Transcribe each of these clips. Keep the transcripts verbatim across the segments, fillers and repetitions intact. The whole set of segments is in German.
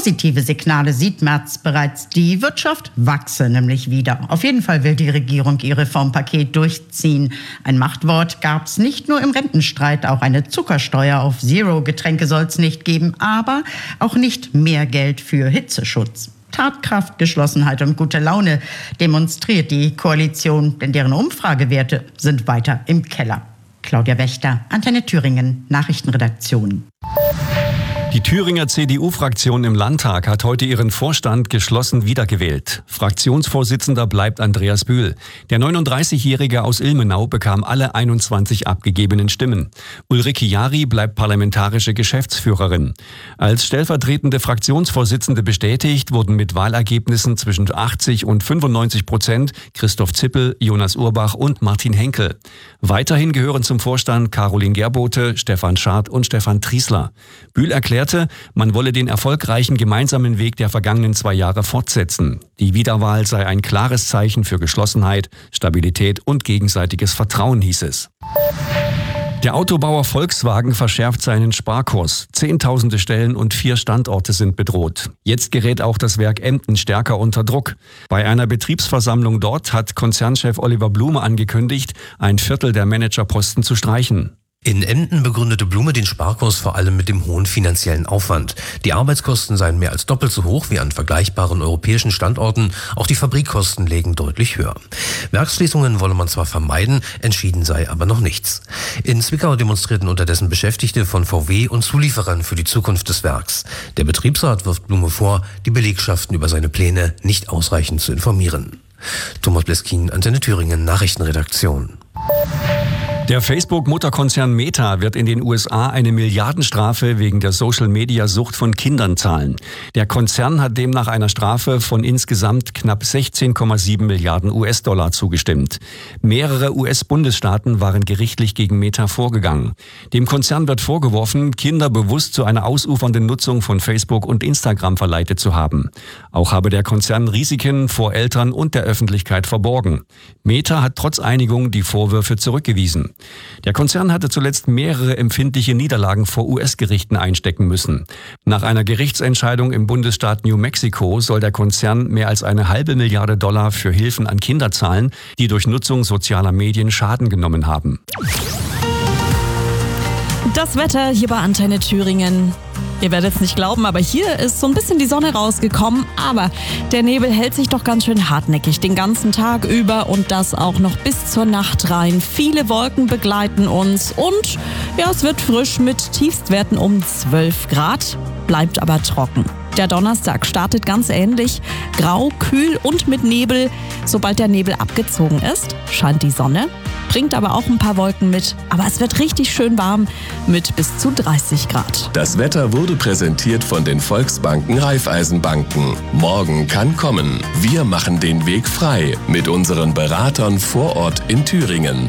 Positive Signale sieht Merz bereits. Die Wirtschaft wachse nämlich wieder. Auf jeden Fall will die Regierung ihr Reformpaket durchziehen. Ein Machtwort gab's nicht nur im Rentenstreit. Auch eine Zuckersteuer auf Zero-Getränke soll's nicht geben. Aber auch nicht mehr Geld für Hitzeschutz. Tatkraft, Geschlossenheit und gute Laune demonstriert die Koalition, denn deren Umfragewerte sind weiter im Keller. Claudia Wächter, Antenne Thüringen, Nachrichtenredaktion. Die Thüringer C D U-Fraktion im Landtag hat heute ihren Vorstand geschlossen wiedergewählt. Fraktionsvorsitzender bleibt Andreas Bühl. Der neununddreißigjährige aus Ilmenau bekam alle einundzwanzig abgegebenen Stimmen. Ulrike Jari bleibt parlamentarische Geschäftsführerin. Als stellvertretende Fraktionsvorsitzende bestätigt wurden mit Wahlergebnissen zwischen achtzig und fünfundneunzig Prozent Christoph Zippel, Jonas Urbach und Martin Henkel. Weiterhin gehören zum Vorstand Caroline Gerbote, Stefan Schad und Stefan Triesler. Bühl erklärt, man wolle den erfolgreichen gemeinsamen Weg der vergangenen zwei Jahre fortsetzen. Die Wiederwahl sei ein klares Zeichen für Geschlossenheit, Stabilität und gegenseitiges Vertrauen, hieß es. Der Autobauer Volkswagen verschärft seinen Sparkurs. Zehntausende Stellen und vier Standorte sind bedroht. Jetzt gerät auch das Werk Emden stärker unter Druck. Bei einer Betriebsversammlung dort hat Konzernchef Oliver Blume angekündigt, ein Viertel der Managerposten zu streichen. In Emden begründete Blume den Sparkurs vor allem mit dem hohen finanziellen Aufwand. Die Arbeitskosten seien mehr als doppelt so hoch wie an vergleichbaren europäischen Standorten. Auch die Fabrikkosten lägen deutlich höher. Werksschließungen wolle man zwar vermeiden, entschieden sei aber noch nichts. In Zwickau demonstrierten unterdessen Beschäftigte von V W und Zulieferern für die Zukunft des Werks. Der Betriebsrat wirft Blume vor, die Belegschaften über seine Pläne nicht ausreichend zu informieren. Thomas Bleskin, Antenne Thüringen, Nachrichtenredaktion. Der Facebook-Mutterkonzern Meta wird in den U S A eine Milliardenstrafe wegen der Social-Media-Sucht von Kindern zahlen. Der Konzern hat demnach einer Strafe von insgesamt knapp sechzehn Komma sieben Milliarden U S-Dollar zugestimmt. Mehrere U S-Bundesstaaten waren gerichtlich gegen Meta vorgegangen. Dem Konzern wird vorgeworfen, Kinder bewusst zu einer ausufernden Nutzung von Facebook und Instagram verleitet zu haben. Auch habe der Konzern Risiken vor Eltern und der Öffentlichkeit verborgen. Meta hat trotz Einigung die Vorwürfe zurückgewiesen. Der Konzern hatte zuletzt mehrere empfindliche Niederlagen vor U S-Gerichten einstecken müssen. Nach einer Gerichtsentscheidung im Bundesstaat New Mexico soll der Konzern mehr als eine halbe Milliarde Dollar für Hilfen an Kinder zahlen, die durch Nutzung sozialer Medien Schaden genommen haben. Das Wetter hier bei Antenne Thüringen. Ihr werdet es nicht glauben, aber hier ist so ein bisschen die Sonne rausgekommen. Aber der Nebel hält sich doch ganz schön hartnäckig den ganzen Tag über und das auch noch bis zur Nacht rein. Viele Wolken begleiten uns und ja, es wird frisch mit Tiefstwerten um zwölf Grad, bleibt aber trocken. Der Donnerstag startet ganz ähnlich, grau, kühl und mit Nebel. Sobald der Nebel abgezogen ist, scheint die Sonne, bringt aber auch ein paar Wolken mit. Aber es wird richtig schön warm mit bis zu dreißig Grad. Das Wetter wurde präsentiert von den Volksbanken Raiffeisenbanken. Morgen kann kommen. Wir machen den Weg frei mit unseren Beratern vor Ort in Thüringen.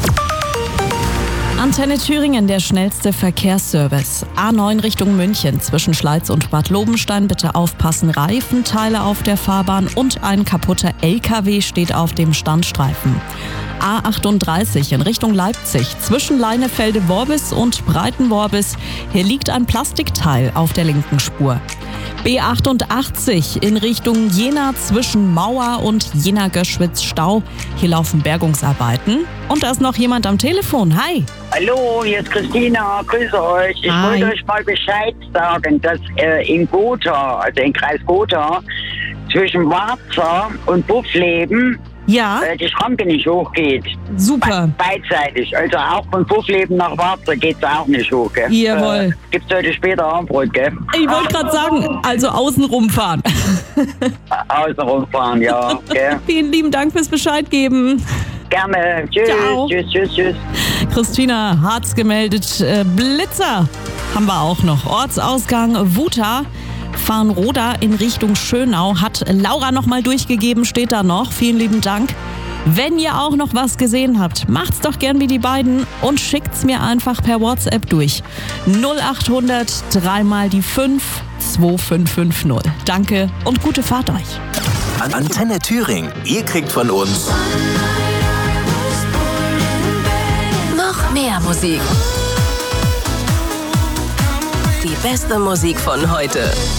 Antenne Thüringen, der schnellste Verkehrsservice. A neun Richtung München zwischen Schleiz und Bad Lobenstein. Bitte aufpassen, Reifenteile auf der Fahrbahn und ein kaputter L K W steht auf dem Standstreifen. A achtunddreißig in Richtung Leipzig zwischen Leinefelde-Worbis und Breitenworbis. Hier liegt ein Plastikteil auf der linken Spur. B achtundachtzig in Richtung Jena zwischen Mauer und Jena-Göschwitz-Stau. Hier laufen Bergungsarbeiten. Und da ist noch jemand am Telefon. Hi. Hallo, hier ist Christina. Grüße euch. Ich Hi. wollte euch mal Bescheid sagen, dass äh, in Gotha, also in Kreis Gotha, zwischen Warza und Buffleben Ja, äh, die Schranke nicht hochgeht. super. Be beidseitig. Also auch von Buffleben nach Warza geht es auch nicht hoch. Gell? Jawohl. Äh, gibt's heute später Abendbrot, gell? Ich wollte gerade sagen, also außen rumfahren. Außen rumfahren, ja. Gell? Vielen lieben Dank fürs Bescheid geben. Gerne. Tschüss, Ciao. tschüss, tschüss, tschüss. Christina hat's gemeldet. Äh, Blitzer haben wir auch noch. Ortsausgang Wuta. Farnroda in Richtung Schönau hat Laura noch mal durchgegeben, steht da noch. Vielen lieben Dank. Wenn ihr auch noch was gesehen habt, macht's doch gern wie die beiden und schickt's mir einfach per WhatsApp durch. null achthundert drei mal die fünf zwei fünf fünf null. Danke und gute Fahrt euch. Antenne Thüringen. Ihr kriegt von uns Noch mehr Musik. Die beste Musik von heute.